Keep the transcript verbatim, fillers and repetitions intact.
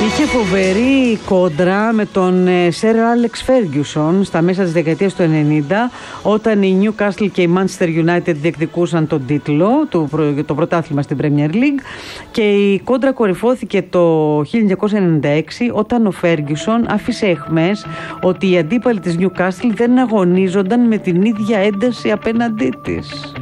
Είχε φοβερή κόντρα με τον Σερ Άλεξ Φέργιουσον στα μέσα της δεκαετίας του ενενήντα, όταν η Newcastle και η Manchester United διεκδικούσαν τον τίτλο, το, το πρωτάθλημα στην Premier League, και η κόντρα κορυφώθηκε το χίλια εννιακόσια ενενήντα έξι, όταν ο Φέργιουσον άφησε αιχμές ότι οι αντίπαλοι της Newcastle δεν αγωνίζονταν με την ίδια ένταση απέναντί της.